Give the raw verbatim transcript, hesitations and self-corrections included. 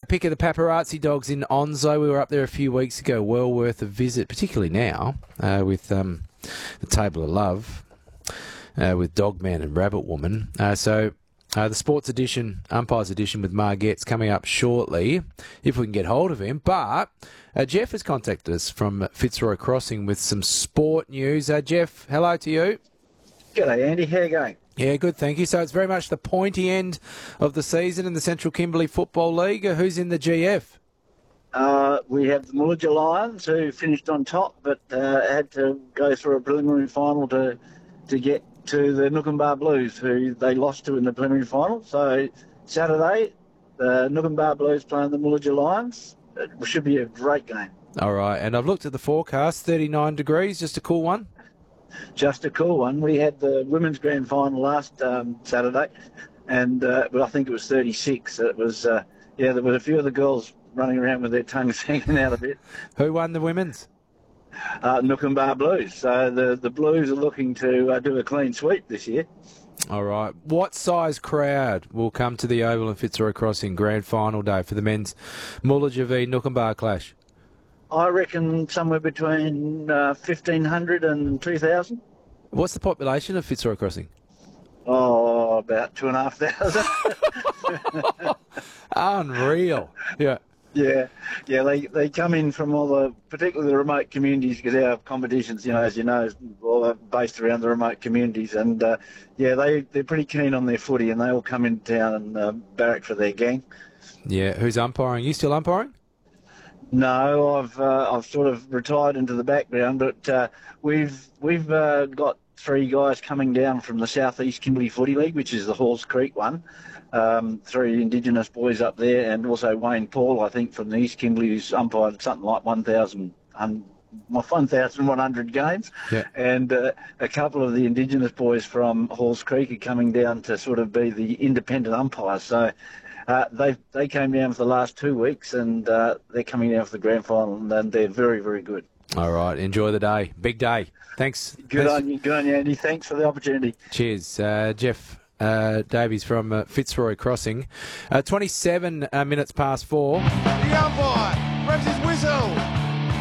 Pick of the Paparazzi Dogs in Onslow. We were up there a few weeks ago. Well worth a visit, particularly now uh, with um, the Table of Love uh, with Dogman and Rabbit Woman. Uh, so uh, the Sports Edition, Umpires Edition with Margette's coming up shortly, if we can get hold of him. But uh, Jeff has contacted us from Fitzroy Crossing with some sport news. Uh, Jeff, hello to you. G'day, Andy. How you going? Yeah, good, thank you. So it's very much the pointy end of the season in the Central Kimberley Football League. Who's in the G F? Uh, we have the Mullagha Lions, who finished on top, but uh, had to go through a preliminary final to to get to the Nookambah Blues, who they lost to in the preliminary final. So Saturday, the Nookambah Blues playing the Mullagha Lions. It should be a great game. All right, and I've looked at the forecast, thirty-nine degrees, just a cool one. Just a cool one. We had the women's grand final last um, Saturday, and uh, but I think it was thirty-six. It was, uh, yeah, there were a few of the girls running around with their tongues hanging out a bit. Who won the women's? Uh, Nookambah Blues. So the, the Blues are looking to uh, do a clean sweep this year. All right. What size crowd will come to the Oval and Fitzroy Crossing grand final day for the men's Mullagha v Nookambah clash? I reckon somewhere between uh, fifteen hundred and two thousand. What's the population of Fitzroy Crossing? Oh, about two and a half thousand. Unreal. Yeah. Yeah, yeah. They they come in from all the, particularly the remote communities, because our competitions, you know, as you know, all are based around the remote communities, and uh, yeah, they they're pretty keen on their footy, and they all come into town and uh, barrack for their gang. Yeah. Who's umpiring? You still umpiring? No, I've uh, I've sort of retired into the background, but uh, we've we've uh, got three guys coming down from the South East Kimberley Footy League, which is the Halls Creek one. Um, three Indigenous boys up there, and also Wayne Paul, I think, from the East Kimberley, who's umpired something like one thousand one thousand one hundred games. Yeah. And uh, a couple of the Indigenous boys from Halls Creek are coming down to sort of be the independent umpires. So. Uh, they they came down for the last two weeks, and uh, they're coming down for the grand final, and they're very, very good. All right, enjoy the day. Big day. Thanks. Good Thanks. on you, good on you, Andy. Thanks for the opportunity. Cheers, uh, Jeff uh, Davies from uh, Fitzroy Crossing. Uh, twenty-seven uh, minutes past four. The umpire revs his whistle.